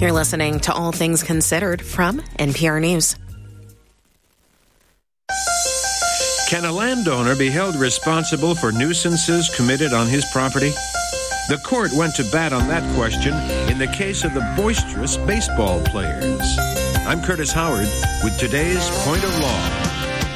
You're listening to All Things Considered from NPR News. Can a landowner be held responsible for nuisances committed on his property? The court went to bat on that question in the case of the boisterous baseball players. I'm Curtis Howard with today's Point of Law.